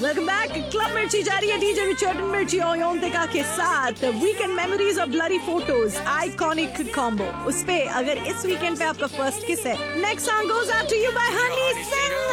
Welcome back. Club मिर्ची जारी है डीजे विचर्टन मिर्ची और योंतिका के साथ। वीकेंड मेमोरीज और ब्लरी फोटोज, आइकॉनिक कॉम्बो। उस पे अगर इस वीकेंड पे आपका फर्स्ट किस है, next song goes out to you bye Honey Singh.